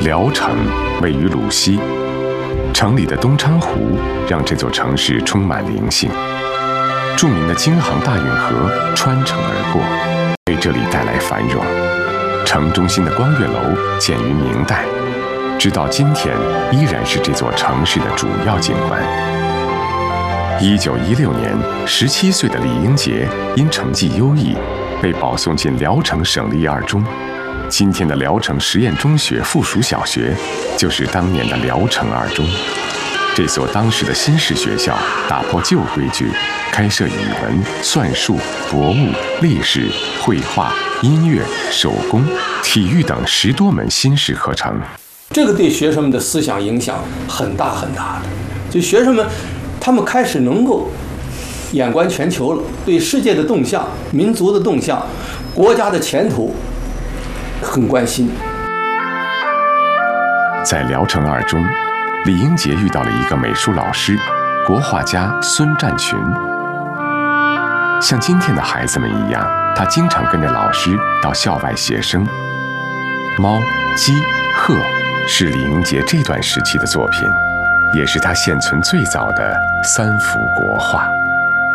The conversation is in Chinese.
聊城位于鲁西，城里的东昌湖让这座城市充满灵性。著名的京杭大运河穿城而过，为这里带来繁荣。城中心的光岳楼建于明代，直到今天依然是这座城市的主要景观。1916年，17岁的李英杰因成绩优异，被保送进聊城省立二中。今天的聊城实验中学附属小学，就是当年的聊城二中。这所当时的新式学校打破旧规矩，开设语文、算术、博物、历史、绘画、音乐、手工、体育等10多门新式课程。 这个对学生们的思想影响很大很大的，就学生们他们开始能够眼观全球了，对世界的动向、民族的动向、国家的前途很关心。 在聊城二中，李英杰遇到了一个美术老师，国画家孙占群。像今天的孩子们一样，他经常跟着老师到校外写生。猫、鸡、鹤是李英杰这段时期的作品，也是他现存最早的3幅国画。